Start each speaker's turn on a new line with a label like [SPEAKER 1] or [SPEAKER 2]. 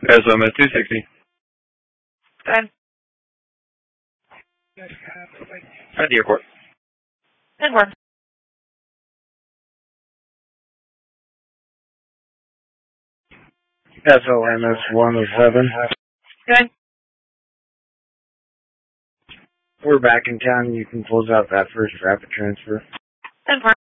[SPEAKER 1] SOM at 260.
[SPEAKER 2] Good.
[SPEAKER 1] At the airport.
[SPEAKER 2] Good work.
[SPEAKER 3] SOMS 107.
[SPEAKER 2] Good.
[SPEAKER 3] We're back in town. You can close out that first rapid transfer.
[SPEAKER 2] Good work.